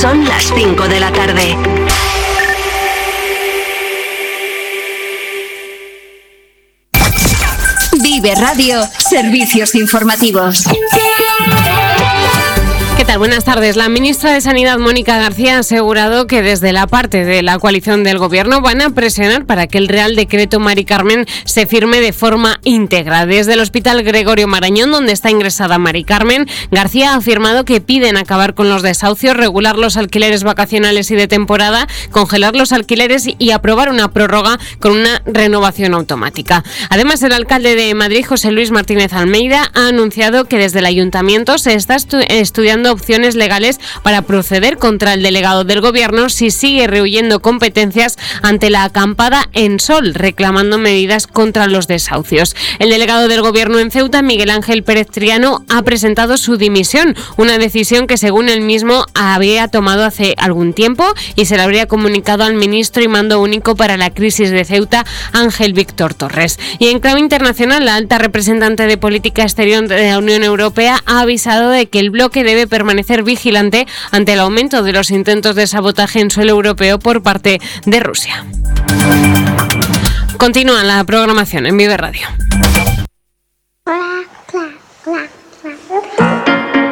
Son las 5 de la tarde. Vive Radio, servicios informativos. ¿Qué tal? Buenas tardes. La ministra de Sanidad, Mónica García, ha asegurado que desde la parte de la coalición del Gobierno van a presionar para que el Real Decreto Mari Carmen se firme de forma íntegra. Desde el Hospital Gregorio Marañón, donde está ingresada Mari Carmen, García ha afirmado que piden acabar con los desahucios, regular los alquileres vacacionales y de temporada, congelar los alquileres y aprobar una prórroga con una renovación automática. Además, el alcalde de Madrid, José Luis Martínez Almeida, ha anunciado que desde el ayuntamiento se está estudiando opciones legales para proceder contra el delegado del Gobierno si sigue rehuyendo competencias ante la acampada en Sol, reclamando medidas contra los desahucios. El delegado del Gobierno en Ceuta, Miguel Ángel Pérez Triano, ha presentado su dimisión, una decisión que según él mismo había tomado hace algún tiempo y se le habría comunicado al ministro y mando único para la crisis de Ceuta, Ángel Víctor Torres. Y en clave internacional, la alta representante de política exterior de la Unión Europea ha avisado de que el bloque debe permanecer vigilante ante el aumento de los intentos de sabotaje en suelo europeo por parte de Rusia. Continúa la programación en Vive Radio. Hola.